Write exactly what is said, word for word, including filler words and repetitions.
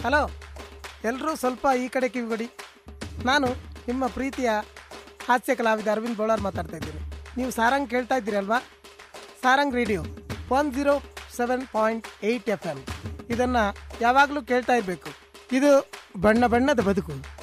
Hello, ಎಲ್ಲರೂ ಸ್ವಲ್ಪ ಈ ಕಡೆ ಕಿವಿಗೊಡಿ. ನಾನು ನಿಮ್ಮ ಪ್ರೀತಿಯ ಹಾಸ್ಯ ಕಲಾವಿದ ಅರವಿಂದ್ ಬೋಳಾರ್ ಮಾತಾಡ್ತಾ ಇದ್ದೀನಿ. ನೀವು ಸಾರಂಗ್ ಕೇಳ್ತಾ ಇದ್ದೀರಲ್ವಾ? Sarang radio one zero seven point eight F M. ಇದನ್ನು ಯಾವಾಗಲೂ ಕೇಳ್ತಾ ಇರಬೇಕು. ಇದು ಬಣ್ಣ ಬಣ್ಣದ ಬದುಕು.